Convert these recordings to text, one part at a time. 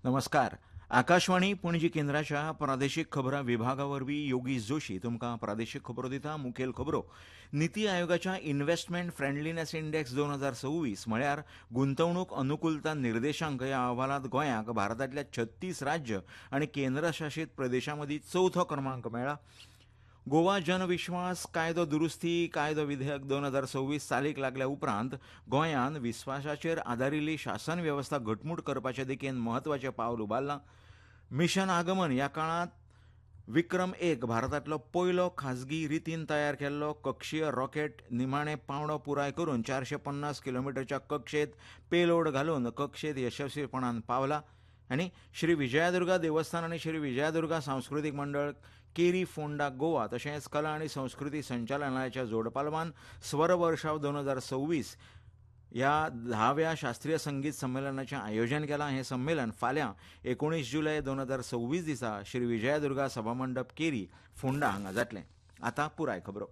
नमस्कार. आकाशवाणी पणजी केंद्राच्या प्रादेशीक खबरां विभागावरवीं योगीश जोशी तुमकां प्रादेशीक खबरो दिता. मुखेल खबरो. निती आयोगाच्या इन्व्हेस्टमेंट फ्रेंडलीनेस इंडेक्स 2026 म्हळ्यार गुंतवणूक अनुकूलता निर्देशांक ह्या अहवालांत गोंयाक भारतांतल्या 36 राज्य आनी केंद्रशासीत प्रदेशां मदीं चवथो क्रमांक मेळ्ळा. गोवा जनविश्वास कायदो दुरुस्ती कायदो विधेयक 2026 चालीक लागल्या उपरांत गोंयान विस्वासाचेर आदारिल्ली शासन वेवस्था घटमूट करपाचे दिकेन म्हत्वाचें पावल उबारलां. मिशन आगमन ह्या काळांत विक्रम-1 भारतांतलो पयलो खाजगी रितीन तयार केल्लो कक्षीय रॉकेट निमाणें पावंडो पुराय करून 450 किलोमीटरच्या कक्षेत पेलोड घालून कक्षेत यशस्वीपणान पावला. आनी श्री विजयादुर्गा देवस्थान आनी श्री विजयादुर्गा सांस्कृतीक मंडळ केरी फोंडा गोवा तशेंच कला आनी संस्कृती संचालनालयाच्या जोडपालवान स्वर वर्षाव 2026 ह्या 10व्या शास्त्रीय संगीत संमेलनाचें आयोजन केलां. हें संमेलन फाल्यां 19 जुलय 2026 दिसा श्री विजयादुर्गा सभामंडप केरी फोंडा हांगा जातलें. आतां पुराय खबरो.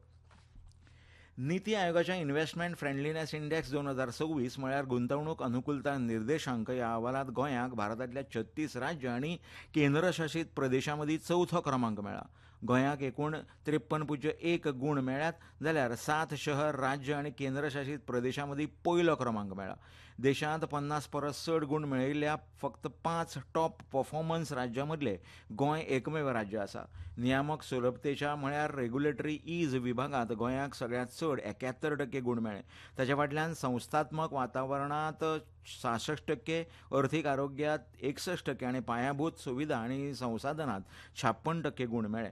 निती आयोगाच्या इन्व्हेस्टमेंट फ्रेंडलीनेस इंडेक्स 2026 म्हळ्यार गुंतवणूक अनुकूलता निर्देशांक ह्या अहवालांत गोंयाक भारतांतल्या 36 राज्य आनी केंद्रशासीत प्रदेशां मदीं चवथो क्रमांक मेळ्ळा. गोंयाक एकूण 53.1 गूण मेळ्ळ्यात जाल्यार 7 शहर राज्य आनी केंद्रशासीत प्रदेशां मदीं पयलो क्रमांक मेळ्ळा. देशांत 50 परस चड गूण मेळयिल्ल्या फकत 5 टॉप परफॉर्मन्स राज्यां मदलें गोंय एकमेव राज्य आसा. नियामक सुलभतेच्या म्हळ्यार रेग्युलेटरी ईज विभागांत गोंयाक सगळ्यांत चड 71% गूण मेळ्ळे. ताचे फाटल्यान संस्थात्मक वातावरणांत 66%, अर्थीक आरोग्यांत 61% आनी पायाभूत सुविधा आनी संसाधनांत 56% गूण मेळ्ळे.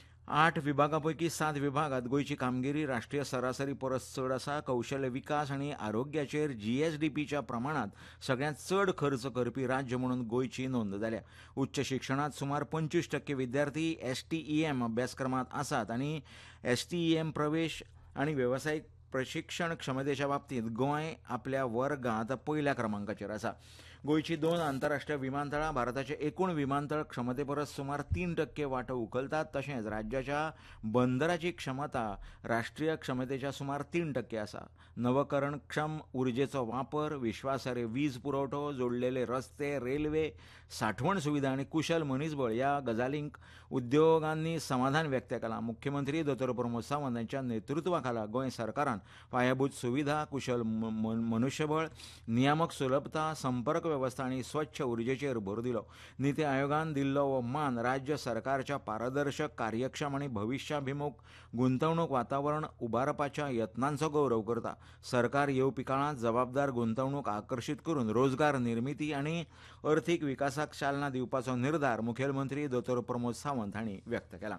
8 विभागां पैकी 7 विभागांत गोंयची कामगिरी राष्ट्रीय सरासरी परस चड आसा. कौशल्य विकास आनी आरोग्याचेर जीएसडीपीच्या प्रमाणांत सगळ्यांत चड खर्च करपी राज्य म्हणून गोंयची नोंद जाल्या. उच्च शिक्षणांत सुमार 25% विद्यार्थी एसटीईएम अभ्यासक्रमांत आसात आनी एसटीईएम प्रवेश आनी वेवसायीक प्रशिक्षण क्षमतेच्या बाबतींत गोंय आपल्या वर्गांत पयल्या क्रमांकाचेर आसा. गोंयची 2 आंतरराष्ट्रीय विमानतळां भारताचे एकूण विमानतळ क्षमते परस सुमार 3% वांटो उखलतात. तशेंच राज्याच्या बंदराची क्षमता राष्ट्रीय क्षमतेच्या सुमार 3% आसा. नवकरणक्षम उर्जेचो वापर, विश्वासार्ह वीज पुरवठो, जोडलेले रस्ते, रेल्वे, साठवण सुविधा आनी कुशल मनीसबळ ह्या गजालींक उद्योगांनी समाधान व्यक्त केलां. मुख्यमंत्री दोतोर प्रमोद सावंत हांच्या नेतृत्वा गोंय सरकारान पायाभूत सुविधा, कुशल मनुश्यबळ, नियामक सुलभता, संपर्क वेवस्था आनी स्वच्छ उर्जेचेर भर दिलो. निती आयोगान दिल्लो हो मान राज्य सरकारच्या पारदर्शक, कार्यक्षम आनी भविश्याभिमुख गुंतवणूक वातावरण उबारपाच्या यत्नांचो गौरव करता. सरकार येवपी काळांत जबाबदार गुंतवणूक आकर्शीत करून रोजगार निर्मिती आनी अर्थीक विकासाक चालना दिवपाचो निर्धार मुखेलमंत्री दोतोर प्रमोद सावंत हांणी व्यक्त केला.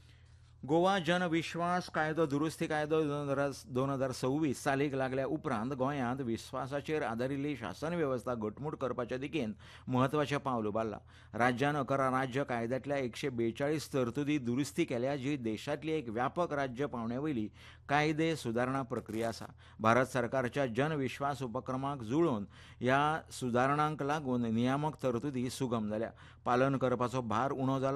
गोवा जनविश्वास कायदो दुरुस्ती कायदो 2026 चालीक लागल्या उपरांत गोंयांत विस्वासाचेर आदारिल्ली शासन वेवस्था घटमूट करपाचे दिकेन म्हत्वाचें पावल उबारलां. राज्यान 11 राज्य कायद्यांतल्या 142 तरतुदी दुरुस्ती केल्या, जी देशांतली एक व्यापक राज्य पावंड्यावयली कायदे सुदारणा प्रक्रिया आसा. भारत सरकारच्या जनविश्वास उपक्रमाक जुळोवन ह्या सुदारणांक लागून नियामक तरतुदी सुगम जाल्या. पालन करपाचो भार उणो जाला